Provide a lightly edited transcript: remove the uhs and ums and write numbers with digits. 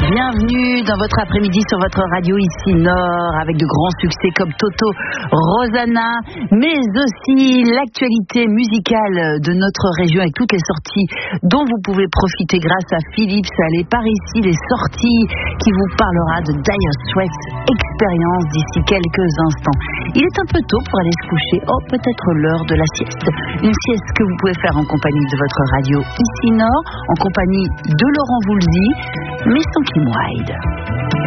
Bienvenue dans votre après-midi sur votre radio ici Nord avec de grands succès comme Toto, Rosanna, mais aussi l'actualité musicale de notre région avec toutes les sorties dont vous pouvez profiter grâce à Philips. Allez par ici, les sorties qui vous parlera de Dire Straits Experience d'ici quelques instants. Il est un peu tôt pour aller se coucher, peut-être l'heure de la sieste. Une sieste que vous pouvez faire en compagnie de votre radio ici Nord, en compagnie de Laurent Voulzy, mais sans Kim Wilde.